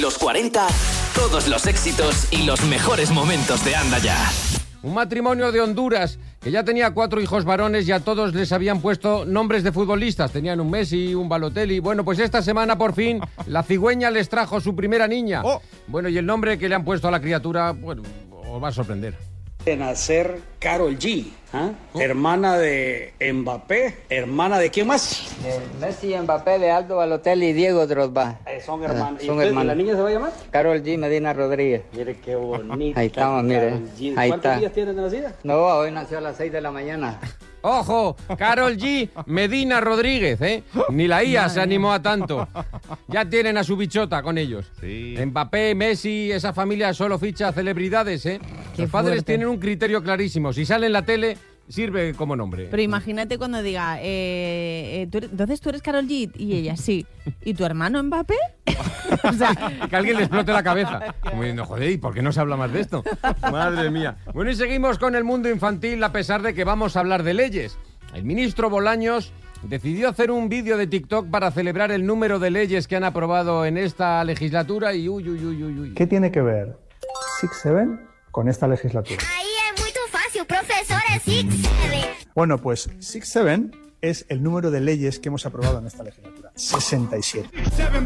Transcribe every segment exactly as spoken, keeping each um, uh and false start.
Los cuarenta, todos los éxitos y los mejores momentos de Anda Ya. Un matrimonio de Honduras que ya tenía cuatro hijos varones y a todos les habían puesto nombres de futbolistas. Tenían un Messi, un Balotelli. Bueno, pues esta semana por fin la cigüeña les trajo su primera niña. Oh. Bueno, y el nombre que le han puesto a la criatura, bueno, os va a sorprender. De nacer Karol G, ¿eh? oh. hermana de Mbappé, hermana de ¿quién más? De Messi, Mbappé, de Aldo Balotelli y Diego Drogba. Eh, son hermanos. Eh, son hermanos. ¿La niña se va a llamar? Karol G Medina Rodríguez. Mire qué bonita. Ahí estamos, mire. Ahí ¿Cuántos está. días tiene de nacida? No, hoy nació a las seis de la mañana. ¡Ojo! Karol G Medina Rodríguez, ¿eh? Ni la I A se animó a tanto. Ya tienen a su bichota con ellos. Sí. Mbappé, Messi, esa familia solo ficha celebridades, ¿eh? Los padres fuerte. tienen un criterio clarísimo. Si sale en la tele, sirve como nombre. Pero imagínate cuando diga, eh, eh, ¿tú eres, entonces tú eres Karol G, y ella, sí. ¿Y tu hermano Mbappé? O sea, que alguien le explote la cabeza. Como diciendo, joder, ¿y por qué no se habla más de esto? Madre mía. Bueno, y seguimos con el mundo infantil a pesar de que vamos a hablar de leyes. El ministro Bolaños decidió hacer un vídeo de TikTok para celebrar el número de leyes que han aprobado en esta legislatura y uy, uy, uy, uy, uy. ¿Qué tiene que ver Six Seven con esta legislatura? Ahí es muy fácil, profesor, es Six Seven. Bueno, pues Six Seven es el número de leyes que hemos aprobado en esta legislatura. sesenta y siete.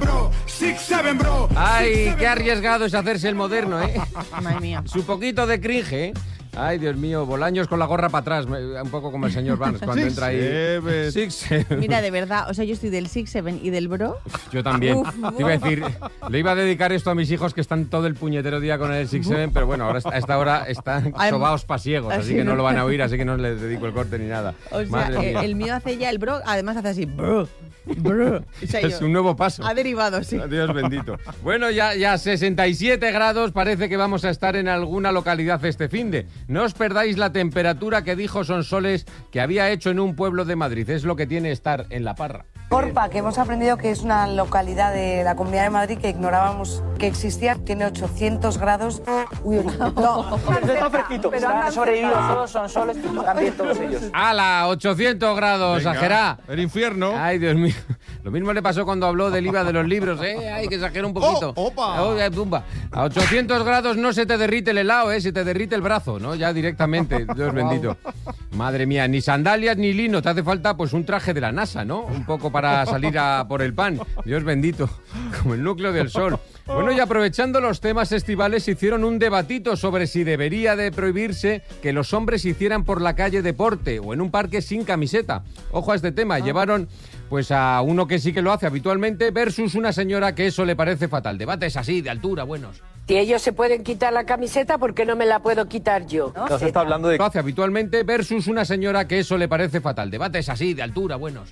Ay, qué arriesgado es hacerse el moderno, ¿eh? madre mía. Su poquito de cringe, ¿eh? Ay, Dios mío, Bolaños con la gorra para atrás, un poco como el señor Barnes cuando Six entra ahí. Seven. Six Seven. Mira, de verdad, o sea, yo estoy del Six Seven y del Bro. Yo también. Uf, Te iba a decir, le iba a dedicar esto a mis hijos que están todo el puñetero día con el Six Seven, pero bueno, ahora a esta hora están sobaos pasiegos, así que no lo van a oír, así que no les dedico el corte ni nada. O sea, Madre eh, mía. el mío hace ya el Bro, además hace así, Bro, Bro. O sea, Es yo- un nuevo paso. Ha derivado, sí. Dios bendito. Bueno, ya, ya sesenta y siete grados, parece que vamos a estar en alguna localidad este finde. No os perdáis la temperatura que dijo Sonsoles que había hecho en un pueblo de Madrid. Es lo que tiene estar en La Parra. Corpa, que hemos aprendido que es una localidad de la Comunidad de Madrid que ignorábamos que existía, tiene ochocientos grados. Uy, no, Está fresquito. pero Han han sobrevivido cercado. todos, son soles, también todos ellos. ¡Hala! ochocientos grados, Venga, exagerá. el infierno. Ay, Dios mío. Lo mismo le pasó cuando habló del I V A de los libros, ¿eh? Ay, que exagera un poquito. Oh, opa. Oh, eh, pumba. A ochocientos grados no se te derrite el helado, ¿eh? Se te derrite el brazo, ¿no? Ya directamente. Dios bendito. Madre mía, ni sandalias ni lino. Te hace falta, pues, un traje de la NASA, ¿no? Un poco para salir a por el pan. Dios bendito. Como el núcleo del sol. Bueno, y aprovechando los temas estivales, hicieron un debatito sobre si debería de prohibirse que los hombres hicieran por la calle deporte o en un parque sin camiseta. Ojo a este tema. Llevaron pues a uno que sí que lo hace habitualmente versus una señora que eso le parece fatal. Debates así, de altura, buenos. Si ellos se pueden quitar la camiseta, ¿por qué no me la puedo quitar yo? No se está hablando de Lo hace habitualmente versus una señora que eso le parece fatal. Debates así, de altura, buenos.